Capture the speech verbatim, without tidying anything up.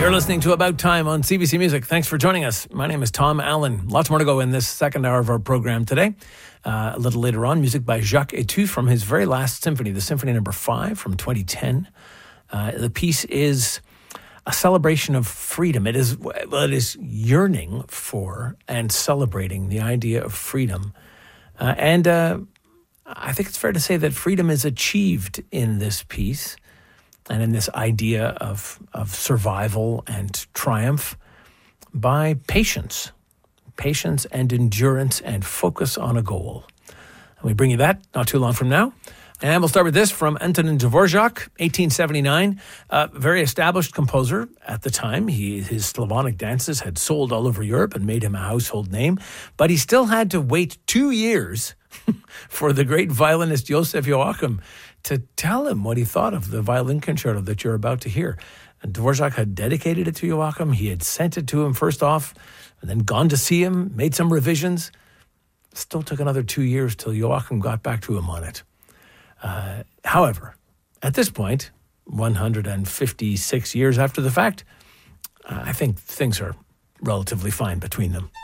You're listening to About Time on C B C Music. Thanks for joining us. My name is Tom Allen. Lots more to go in this second hour of our program today. Uh, a little later on, music by Jacques Etu from his very last symphony, the Symphony Number Five from twenty ten. Uh, the piece is a celebration of freedom. It is, well, it is yearning for and celebrating the idea of freedom. Uh, and uh, I think it's fair to say that freedom is achieved in this piece and in this idea of, of survival and triumph by patience. Patience and endurance and focus on a goal. And we bring you that not too long from now. And we'll start with this from Antonin Dvorak, eighteen seventy-nine. A very established composer at the time. He, his Slavonic dances had sold all over Europe and made him a household name. But he still had to wait two years for the great violinist Joseph Joachim to tell him what he thought of the violin concerto that you're about to hear. And Dvorak had dedicated it to Joachim. He had sent it to him first off, and then gone to see him, made some revisions. Still took another two years till Joachim got back to him on it. Uh, however, at this point, one hundred fifty-six years after the fact, uh, I think things are relatively fine between them.